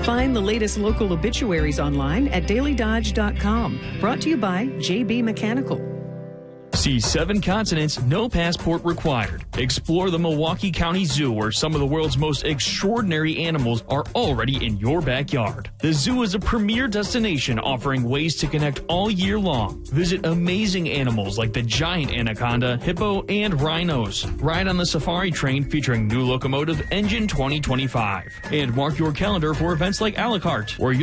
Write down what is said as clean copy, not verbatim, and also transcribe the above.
Find the latest local obituaries online at dailydodge.com. Brought to you by JB Mechanical. See 7 continents, no passport required. Explore the Milwaukee County Zoo, where some of the world's most extraordinary animals are already in your backyard. The zoo is a premier destination offering ways to connect all year long. Visit amazing animals like the giant anaconda, hippo, and rhinos. Ride on the safari train featuring new locomotive Engine 2025. And mark your calendar for events like A La Carte, where you'll